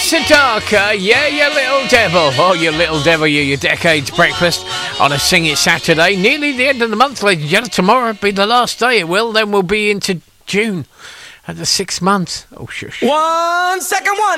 Sedaka, yeah, you little devil. Oh, you little devil, you, your decade's breakfast on a Sing It Saturday. Nearly the end of the month, ladies and gentlemen. Tomorrow will be the last day, it will. Then we'll be into June. At the 6 months. Oh, shush. 1 second, one.